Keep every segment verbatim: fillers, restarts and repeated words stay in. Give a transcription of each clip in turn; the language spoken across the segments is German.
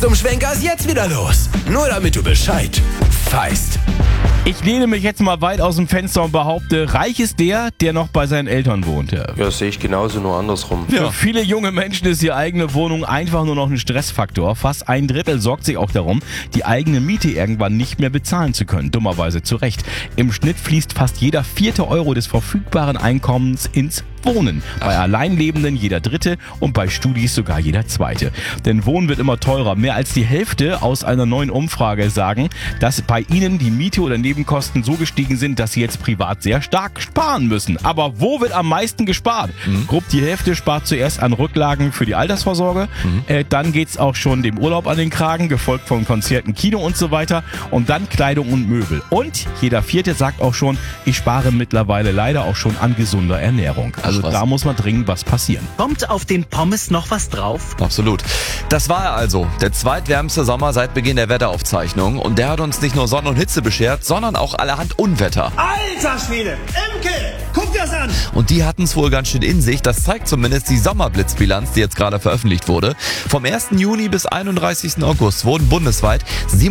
Zum Schwenker ist jetzt wieder los. Nur damit du Bescheid weißt. Ich lehne mich jetzt mal weit aus dem Fenster und behaupte, reich ist der, der noch bei seinen Eltern wohnt. Ja, Ja, sehe ich genauso, nur andersrum. Für viele junge Menschen ist die eigene Wohnung einfach nur noch ein Stressfaktor. Fast ein Drittel sorgt sich auch darum, die eigene Miete irgendwann nicht mehr bezahlen zu können. Dummerweise zu Recht. Im Schnitt fließt fast jeder vierte Euro des verfügbaren Einkommens ins Wohnen. Bei Alleinlebenden jeder dritte und bei Studis sogar jeder zweite. Denn Wohnen wird immer teurer. Mehr als die Hälfte aus einer neuen Umfrage sagen, dass bei ihnen die Miete oder Nebenkosten so gestiegen sind, dass sie jetzt privat sehr stark sparen müssen. Aber wo wird am meisten gespart? Mhm. Grob die Hälfte spart zuerst an Rücklagen für die Altersvorsorge. Mhm. Äh, dann geht's auch schon dem Urlaub an den Kragen, gefolgt von Konzerten, Kino und so weiter. Und dann Kleidung und Möbel. Und jeder Vierte sagt auch schon, ich spare mittlerweile leider auch schon an gesunder Ernährung. Also was? Da muss mal dringend was passieren. Kommt auf den Pommes noch was drauf? Absolut. Das war er also, der zweitwärmste Sommer seit Beginn der Wetteraufzeichnung. Und der hat uns nicht nur Sonne und Hitze beschert, sondern auch allerhand Unwetter. Alter Schwede! Imke! Guck das an! Und die hatten es wohl ganz schön in sich. Das zeigt zumindest die Sommerblitzbilanz, die jetzt gerade veröffentlicht wurde. Vom ersten Juni bis einunddreißigsten August wurden bundesweit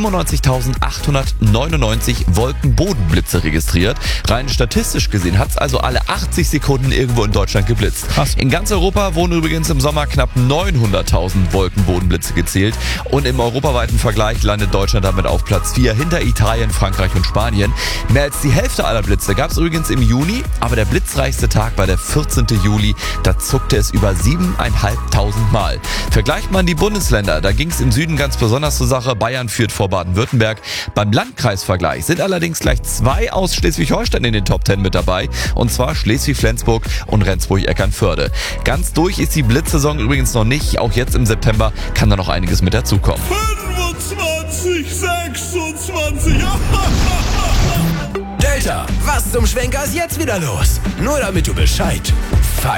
siebenundneunzigtausendachthundertneunundneunzig Wolkenbodenblitze registriert. Rein statistisch gesehen hat es also alle achtzig Sekunden irgendwo in Deutschland geblitzt. Krass. In ganz Europa wurden übrigens im Sommer knapp neunhunderttausend Wolkenbodenblitze gezählt. Und im europaweiten Vergleich landet Deutschland damit auf Platz vier hinter Italien, Frankreich und Spanien. Mehr als die Hälfte aller Blitze gab es übrigens im Juni, aber der blitzreichste Tag war der vierzehnten Juli. Da zuckte es über siebeneinhalbtausend Mal. Vergleicht man die Bundesländer, da ging es im Süden ganz besonders zur Sache. Bayern führt vor Baden-Württemberg. Beim Landkreisvergleich sind allerdings gleich zwei aus Schleswig-Holstein in den Top Ten mit dabei. Und zwar Schleswig-Flensburg und Rendsburg-Eckernförde. Ganz durch ist die Blitzsaison übrigens noch nicht. Auch jetzt im September kann da noch einiges mit dazukommen. fünfundzwanzig, sechsundzwanzig, Delta, was zum Schwenker ist jetzt wieder los? Nur damit du Bescheid weißt.